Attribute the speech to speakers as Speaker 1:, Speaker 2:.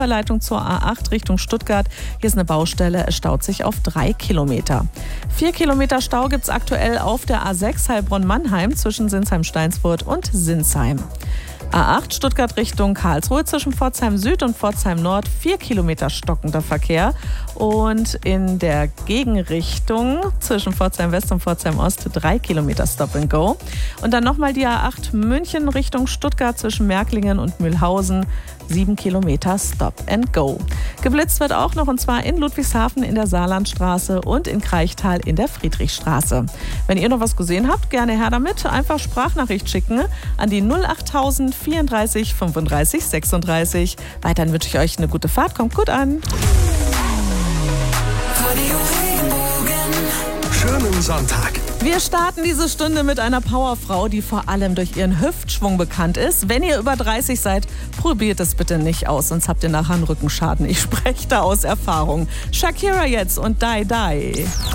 Speaker 1: Leitung zur A8 Richtung Stuttgart. Hier ist eine Baustelle, es staut sich auf 3 Kilometer. 4 Kilometer Stau gibt es aktuell auf der A6 Heilbronn-Mannheim zwischen Sinsheim-Steinsfurt und Sinsheim. A8 Stuttgart Richtung Karlsruhe zwischen Pforzheim Süd und Pforzheim Nord 4 Kilometer stockender Verkehr. Und in der Gegenrichtung zwischen Pforzheim West und Pforzheim Ost 3 Kilometer Stop and Go. Und dann nochmal die A8 München Richtung Stuttgart zwischen Märklingen und Mühlhausen 7 Kilometer Stop and Go. Geblitzt wird auch noch, und zwar in Ludwigshafen in der Saarlandstraße und in Kraichtal in der Friedrichstraße. Wenn ihr noch was gesehen habt, gerne her damit. Einfach Sprachnachricht schicken an die 08000 34 35 36. Weiterhin wünsche ich euch eine gute Fahrt. Kommt gut an.
Speaker 2: Schönen Sonntag.
Speaker 1: Wir starten diese Stunde mit einer Powerfrau, die vor allem durch ihren Hüftschwung bekannt ist. Wenn ihr über 30 seid, probiert es bitte nicht aus, sonst habt ihr nachher einen Rückenschaden. Ich spreche da aus Erfahrung. Shakira jetzt und Die Die.